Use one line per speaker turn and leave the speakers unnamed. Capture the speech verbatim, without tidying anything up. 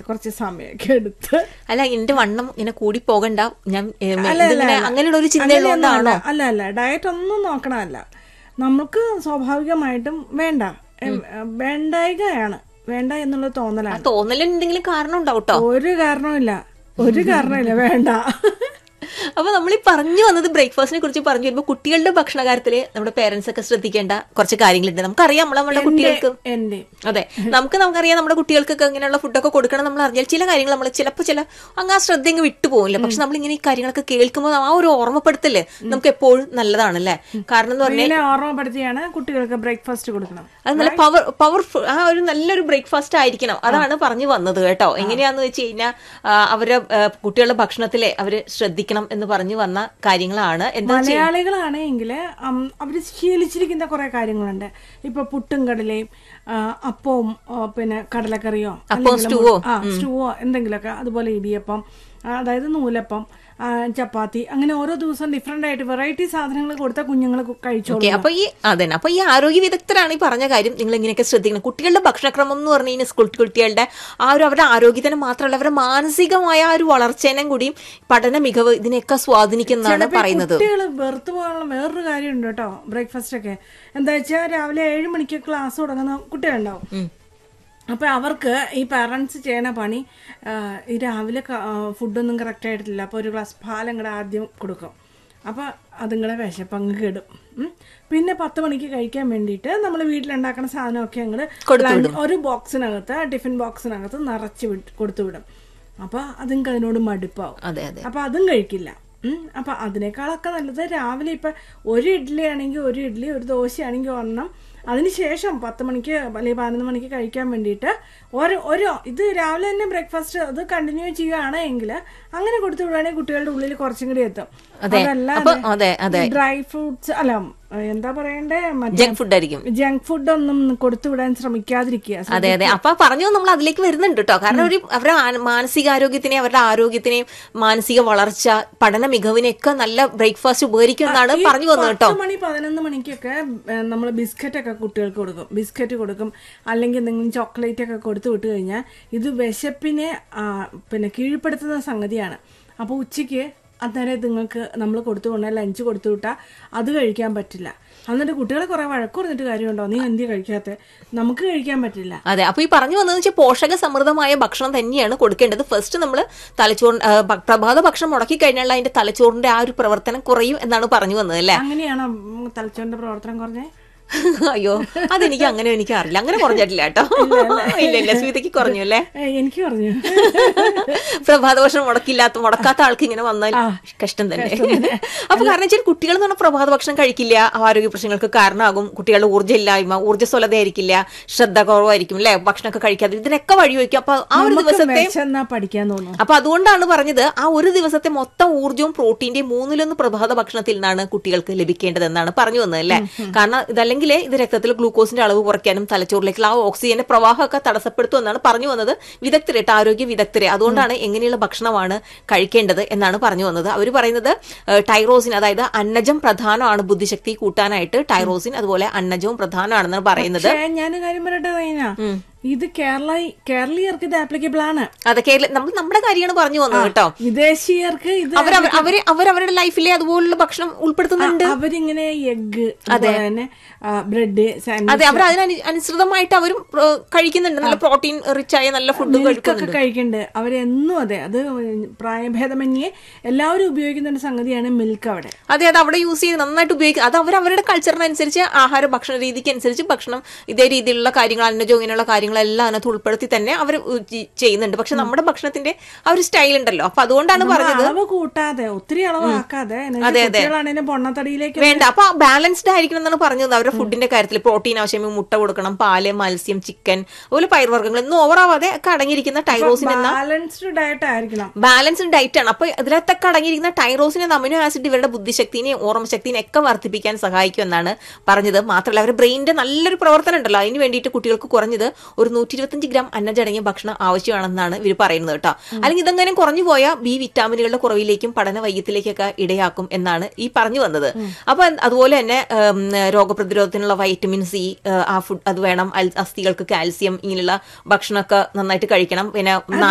കുറച്ച് സമയമൊക്കെ എടുത്ത്.
അല്ല, എന്റെ വണ്ണം ഇങ്ങനെ കൂടി പോകണ്ട, ഞാൻ അങ്ങനെയുള്ള ഒരു ചിന്തയുള്ളതാണോ?
അല്ല അല്ല ഡയറ്റ് ഒന്നും നോക്കണമല്ല. നമുക്ക് സ്വാഭാവികമായിട്ടും വേണ്ട വേണ്ടായികയാണ്, വേണ്ട എന്നുള്ള തോന്നലാണ്.
തോന്നലിന് എന്തെങ്കിലും കാരണം ഉണ്ടാവട്ടോ?
ഒരു കാരണമില്ല, ഒരു കാരണമില്ല, വേണ്ട.
അപ്പൊ നമ്മൾ ഈ പറഞ്ഞു വന്നത് ബ്രേക്ക്ഫാസ്റ്റിനെ കുറിച്ച് പറഞ്ഞു വരുമ്പോൾ കുട്ടികളുടെ ഭക്ഷണ കാര്യത്തില് നമ്മുടെ പേരൻസ് ഒക്കെ ശ്രദ്ധിക്കേണ്ട കുറച്ച് കാര്യങ്ങളുണ്ട്. നമുക്കറിയാം നമ്മൾ നമ്മുടെ കുട്ടികൾക്ക്, അതെ നമുക്ക് നമുക്കറിയാം നമ്മുടെ കുട്ടികൾക്കൊക്കെ ഇങ്ങനെയുള്ള ഫുഡൊക്കെ കൊടുക്കണം. നമ്മൾ അറിഞ്ഞാൽ ചില കാര്യങ്ങൾ നമ്മൾ ചിലപ്പോൾ ചില അങ്ങ് ആ ശ്രദ്ധ അങ്ങ് വിട്ടുപോകില്ല. പക്ഷെ നമ്മൾ ഇങ്ങനെ ഈ കാര്യങ്ങളൊക്കെ കേൾക്കുമ്പോൾ ആ ഒരു ഓർമ്മപ്പെടുത്തല്ലേ നമുക്ക് എപ്പോഴും നല്ലതാണല്ലേ. കാരണം എന്ന് പറഞ്ഞാൽ
ഓർമ്മപ്പെടുത്തിയാണ് കുട്ടികൾക്ക് ബ്രേക്ക്ഫാസ്റ്റ് കൊടുക്കണം.
അത് നല്ല പവർ പവർഫുൾ ആ ഒരു നല്ലൊരു ബ്രേക്ക്ഫാസ്റ്റ് ആയിരിക്കണം. അതാണ് പറഞ്ഞു വന്നത് കേട്ടോ. എങ്ങനെയാന്ന് വെച്ച് കഴിഞ്ഞാൽ അവരെ കുട്ടികളുടെ ഭക്ഷണത്തിലെ അവര് ശ്രദ്ധിക്കണം എന്ന് പറഞ്ഞു വന്ന കാര്യങ്ങളാണ്.
മലയാളികളാണെങ്കിൽ അവര് ശീലിച്ചിരിക്കുന്ന കുറെ കാര്യങ്ങളുണ്ട്. ഇപ്പൊ പുട്ടും കടലയും അപ്പവും പിന്നെ കടലക്കറിയോ സ്റ്റൂവോ എന്തെങ്കിലുമൊക്കെ, അതുപോലെ ഇടിയപ്പം, അതായത് നൂലപ്പം, ചപ്പാത്തി, അങ്ങനെ ഓരോ ദിവസം ഡിഫറെന്റ് ആയിട്ട് വെറൈറ്റി സാധനങ്ങൾ കൊടുത്താൽ കുഞ്ഞുങ്ങൾ കഴിച്ചോളൂ.
അപ്പൊ ഈ അതെ അപ്പൊ ഈ ആരോഗ്യ വിദഗ്ധരാണ് ഈ പറഞ്ഞ കാര്യം നിങ്ങൾ ഇങ്ങനെയൊക്കെ ശ്രദ്ധിക്കണം. കുട്ടികളുടെ ഭക്ഷണക്രമം എന്ന് പറഞ്ഞു കഴിഞ്ഞാൽ സ്കൂൾ കുട്ടികളുടെ ആ ഒരു അവരുടെ ആരോഗ്യത്തിന് മാത്രമല്ല അവരുടെ മാനസികമായ ആ ഒരു വളർച്ചേനും കൂടിയും പഠന മികവ് ഇതിനെയൊക്കെ സ്വാധീനിക്കുന്നതാണ് പറയുന്നത്.
കുട്ടികൾ വെറുത്തു പോകാനുള്ള വേറൊരു കാര്യമുണ്ട് കേട്ടോ. ബ്രേക്ക്ഫാസ്റ്റ് ഒക്കെ എന്താ വെച്ചാൽ രാവിലെ ഏഴ് മണിക്ക് ക്ലാസ് തുടങ്ങുന്ന കുട്ടികളുണ്ടാവും. അപ്പോൾ അവർക്ക് ഈ പാരൻസ് ചെയ്യണ പണി ഈ രാവിലെ ഫുഡൊന്നും കറക്റ്റ് ആയിട്ടില്ല. അപ്പോൾ ഒരു ഗ്ലാസ് പാലും കൂടെ ആദ്യം കൊടുക്കും. അപ്പോൾ അതും കൂടെ വിശപ്പങ്ങ് കിടും. പിന്നെ പത്ത് മണിക്ക് കഴിക്കാൻ വേണ്ടിയിട്ട് നമ്മൾ വീട്ടിലുണ്ടാക്കുന്ന സാധനമൊക്കെ അങ്ങോട്ട് ഒരു ബോക്സിനകത്ത് ടിഫിൻ ബോക്സിനകത്ത് നിറച്ച് കൊടുത്തു വിടും. അപ്പോൾ അതുങ്ങൾക്ക് അതിനോട് മടുപ്പാവും. അപ്പോൾ അതും കഴിക്കില്ല. അപ്പം അതിനേക്കാളൊക്കെ നല്ലത് രാവിലെ ഇപ്പം ഒരു ഇഡ്ഡലി ആണെങ്കിൽ ഒരു ഇഡ്ഡലി, ഒരു ദോശയാണെങ്കിൽ ഒരെണ്ണം, അതിനുശേഷം പത്ത് മണിക്ക് അല്ലെങ്കിൽ പതിനൊന്ന് മണിക്ക് കഴിക്കാൻ വേണ്ടിയിട്ട് ഓരോ ഓരോ ഇത് രാവിലെ തന്നെ ബ്രേക്ക്ഫാസ്റ്റ് അത് കണ്ടിന്യൂ ചെയ്യുകയാണെങ്കിൽ അങ്ങനെ കൊടുത്തു വിടുകയാണെങ്കിൽ കുട്ടികളുടെ ഉള്ളിൽ കുറച്ചും കൂടി എത്തും. അതല്ലാതെ ഡ്രൈ ഫ്രൂട്ട്സ് അല്ല എന്താ പറയണ്ടേ,
ജങ്ക് ഫുഡ് ആയിരിക്കും.
ജങ്ക് ഫുഡ് ഒന്നും കൊടുത്തുവിടാൻ ശ്രമിക്കാതിരിക്കുക.
അതെ അതെ അപ്പൊ പറഞ്ഞു നമ്മൾ അതിലേക്ക് വരുന്നുണ്ട് കേട്ടോ. കാരണം ഒരു അവരുടെ മാനസികാരോഗ്യത്തിനെ അവരുടെ ആരോഗ്യത്തിനെയും മാനസിക വളർച്ച പഠന മികവിനെയൊക്കെ നല്ല ബ്രേക്ക്ഫാസ്റ്റ് ഉപകരിക്കും എന്നാണ് പറഞ്ഞു വന്നത് കേട്ടോ.
പത്ത് മണി പതിനൊന്ന് മണിക്കൊക്കെ നമ്മൾ ബിസ്ക്കറ്റ് ഒക്കെ കുട്ടികൾക്ക് കൊടുക്കും. ബിസ്ക്കറ്റ് കൊടുക്കും, അല്ലെങ്കിൽ എന്തെങ്കിലും ചോക്ലേറ്റ് ഒക്കെ കൊടുത്തു വിട്ട് കഴിഞ്ഞാൽ ഇത് വിശപ്പിനെ പിന്നെ കീഴ്പ്പെടുത്തുന്ന സംഗതിയാണ്. അപ്പോൾ ഉച്ചയ്ക്ക് അന്നേരം നിങ്ങൾക്ക് നമ്മൾ കൊടുത്തു കൊണ്ടാൽ ലഞ്ച് കൊടുത്തു വിട്ടാൽ അത് കഴിക്കാൻ പറ്റില്ല. എന്നിട്ട് കുട്ടികളെ കുറെ വഴക്ക് പറഞ്ഞിട്ട് കാര്യമുണ്ടോ, നീ എന്തി കഴിക്കാത്ത, നമുക്ക് കഴിക്കാൻ പറ്റില്ല.
അതെ, അപ്പൊ ഈ പറഞ്ഞു വന്നതെന്ന് വെച്ചാൽ പോഷക സമൃദ്ധമായ ഭക്ഷണം തന്നെയാണ് കൊടുക്കേണ്ടത്. ഫസ്റ്റ് നമ്മൾ തലച്ചോറ് പ്രഭാത ഭക്ഷണം മുടക്കി കഴിഞ്ഞാൽ അതിന്റെ തലച്ചോറിന്റെ ആ ഒരു പ്രവർത്തനം കുറയും എന്നാണ് പറഞ്ഞു വന്നത് അല്ലേ?
അങ്ങനെയാണോ തലച്ചോറിന്റെ പ്രവർത്തനം കുറഞ്ഞേ?
അയ്യോ അതെനിക്ക് അങ്ങനെ എനിക്ക് അറിയില്ല, അങ്ങനെ കുറഞ്ഞിട്ടില്ല കേട്ടോ. ഇല്ല ഇല്ല സ്മിതയ്ക്ക് കുറഞ്ഞു അല്ലേ?
എനിക്ക് പറഞ്ഞു.
പ്രഭാത ഭക്ഷണം മുടക്കില്ലാത്ത മുടക്കാത്ത ആൾക്ക് ഇങ്ങനെ വന്നാൽ കഷ്ടം തന്നെ. അപ്പൊ കാരണം വെച്ചാൽ കുട്ടികൾ എന്ന് പറഞ്ഞാൽ പ്രഭാത ഭക്ഷണം കഴിക്കില്ല, ആരോഗ്യ പ്രശ്നങ്ങൾക്ക് കാരണമാകും. കുട്ടികളുടെ ഊർജ്ജമില്ലായ്മ, ഊർജ്ജസ്വലത ആയിരിക്കില്ല, ശ്രദ്ധ കുറവായിരിക്കും അല്ലെ, ഭക്ഷണമൊക്കെ കഴിക്കാതെ ഇതിനൊക്കെ വഴിവെക്കും. അപ്പൊ ആ ഒരു ദിവസത്തെ
പഠിക്കാൻ തോന്നും.
അപ്പൊ അതുകൊണ്ടാണ് പറഞ്ഞത് ആ ഒരു ദിവസത്തെ മൊത്തം ഊർജ്ജവും പ്രോട്ടീന്റെയും മൂന്നിലൊന്ന് പ്രഭാത ഭക്ഷണത്തിൽ നിന്നാണ് കുട്ടികൾക്ക് ലഭിക്കേണ്ടതെന്നാണ് പറഞ്ഞു വന്നത് അല്ലെ. കാരണം ഇതല്ലെങ്കിൽ ഇത് രക്തത്തിൽ ഗ്ലൂക്കോസിന്റെ അളവ് കുറയ്ക്കാനും തലച്ചോറിലേക്കുള്ള ആ ഓക്സിജന്റെ പ്രവാഹമൊക്കെ തടസ്സപ്പെടുത്തും എന്നാണ് പറഞ്ഞു വന്നത് വിദഗ്ധരെ, ആരോഗ്യ വിദഗ്ധരെ. അതുകൊണ്ടാണ് എങ്ങനെയുള്ള ഭക്ഷണമാണ് കഴിക്കേണ്ടത് എന്നാണ് പറഞ്ഞു വന്നത്. അവർ പറയുന്നത് ടൈറോസിൻ, അതായത് അന്നജം പ്രധാനമാണ് ബുദ്ധിശക്തി കൂട്ടാനായിട്ട്. ടൈറോസിൻ അതുപോലെ അന്നജവും പ്രധാനമാണെന്നാണ് പറയുന്നത്.
ഞാൻ കാര്യം പറയട്ടെ, ഇത് കേരള കേരളീയർക്ക് ഇത് ആപ്ലിക്കബിൾ ആണ്.
അതെ, കേരള നമ്മൾ നമ്മുടെ കാര്യമാണ് പറഞ്ഞു വന്നത് കേട്ടോ.
വിദേശീയർക്ക് ഇത്
അവര് അവരവരുടെ ലൈഫിലെ അതുപോലുള്ള ഭക്ഷണം ഉൾപ്പെടുത്തുന്നുണ്ട്.
അവരിങ്ങനെ എഗ്, അതുപോലെ ബ്രെഡ്,
അതെ അവർ അതിനനുസൃതമായിട്ട് അവരും കഴിക്കുന്നുണ്ട്. നല്ല പ്രോട്ടീൻ റിച്ച് ആയ നല്ല ഫുഡ്
കഴിക്കുന്നുണ്ട് അവരെന്നും. അതെ, അത് പ്രായഭേദമന്യേ എല്ലാവരും ഉപയോഗിക്കുന്ന ഒരു സംഗതിയാണ് മിൽക്ക് അവിടെ.
അതെ, അത് അവിടെ യൂസ് ചെയ്ത് നന്നായിട്ട് ഉപയോഗിക്കും. അത് അവർ അവരുടെ കൾച്ചറിനനുസരിച്ച് ആഹാര ഭക്ഷണ രീതിക്ക് അനുസരിച്ച് ഭക്ഷണം ഇതേ രീതിയിലുള്ള കാര്യങ്ങൾ അന്നജോ ഇങ്ങനെയുള്ള കാര്യങ്ങളെല്ലാം അതിനകത്ത് ഉൾപ്പെടുത്തി തന്നെ അവർ ചെയ്യുന്നുണ്ട്. പക്ഷെ നമ്മുടെ ഭക്ഷണത്തിന്റെ ആ ഒരു സ്റ്റൈൽ ഉണ്ടല്ലോ, അപ്പൊ അതുകൊണ്ടാണ് പറഞ്ഞത്
അളവ് കൂട്ടാതെ ഒത്തിരി അളവാക്കാതെ. അതെ അതെ പൊണ്ണത്തടിയിലേക്ക്
വേണ്ട, അപ്പൊ ബാലൻസ്ഡ് ആയിരിക്കണം എന്നാണ് പറഞ്ഞത്. അവരുടെ ഫുഡിന്റെ കാര്യത്തിൽ പ്രോട്ടീൻ ആവശ്യം, മുട്ട കൊടുക്കണം, പാല്, മത്സ്യം, ചിക്കൻ, അതുപോലെ പയർവർഗ്ഗങ്ങൾ ഒന്നും ഓവറാവാതെ ഒക്കെ അടങ്ങിയിരിക്കുന്ന ടൈറോസിൻ എന്ന
ബാലൻസ്ഡ് ഡയറ്റ് ആയിരിക്കണം.
ബാലൻസ്ഡ് ഡയറ്റ് ആണ്. അപ്പൊ ഇതിനകത്തൊക്കെ അടങ്ങിയിരിക്കുന്ന ടൈറോസിൻ എന്ന അമിനോ ആസിഡ് ഇവരുടെ ബുദ്ധിശക്തിനെ ഓർമ്മശക്തിനെ ഒക്കെ വർദ്ധിപ്പിക്കാൻ സഹായിക്കും എന്നാണ് പറഞ്ഞത്. മാത്രമല്ല അവരുടെ ബ്രെയിനിന്റെ നല്ലൊരു പ്രവർത്തനം ഉണ്ടല്ലോ, അതിന് വേണ്ടിയിട്ട് കുട്ടികൾക്ക് കുറഞ്ഞത് ഒരു നൂറ്റി ഇരുപത്തഞ്ച് ഗ്രാം അന്നജടങ്ങിയ ഭക്ഷണം ആവശ്യമാണെന്നാണ് ഇവർ പറയുന്നത് കേട്ടോ. അല്ലെങ്കിൽ ഇതെങ്ങനെ കുറഞ്ഞു പോയാൽ ബി വിറ്റാമിനുകളുടെ കുറവിലേക്കും പഠന വൈകല്യത്തിലേക്കൊക്കെ ഇടയാക്കും എന്നാണ് ഈ പറഞ്ഞു വന്നത്. അപ്പൊ അതുപോലെ തന്നെ രോഗപ്രതിരോധത്തിനുള്ള വൈറ്റമിൻ സി ആ ഫുഡ് അത് വേണം. അസ്ഥികൾക്ക് കാൽസ്യം, ഇങ്ങനെയുള്ള ഭക്ഷണമൊക്കെ നന്നായിട്ട് കഴിക്കണം. പിന്നെ